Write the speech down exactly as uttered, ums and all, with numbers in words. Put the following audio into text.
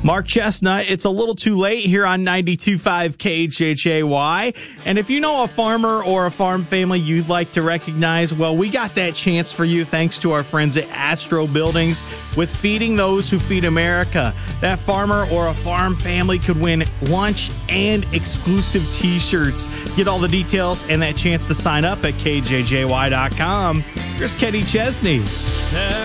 Mark Chestnut, it's a little too late here on ninety-two point five K H H A Y. And if you know a farmer or a farm family you'd like to recognize, well, we got that chance for you thanks to our friends at Astro Buildings with Feeding Those Who Feed America. That farmer or a farm family could win lunch and exclusive t-shirts. Get all the details and that chance to sign up at K J J Y dot com. Here's Kenny Chesney.